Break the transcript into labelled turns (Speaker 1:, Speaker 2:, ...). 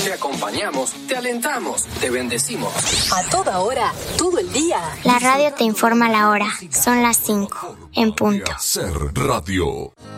Speaker 1: Te acompañamos, te alentamos, te bendecimos.
Speaker 2: A toda hora, todo el día.
Speaker 3: La radio te informa la hora. Son las 5, en punto.
Speaker 4: Ser Radio.